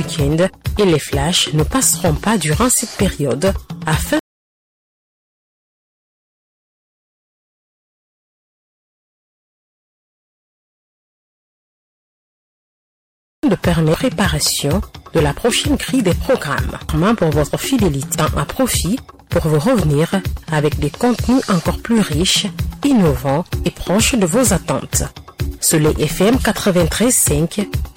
week-end et les flashs ne passeront pas durant cette période afin de permettre la préparation de la prochaine grille des programmes. Pour votre fidélité à profit pour vous revenir avec des contenus encore plus riches, innovants et proches de vos attentes. Soleil FM 93.5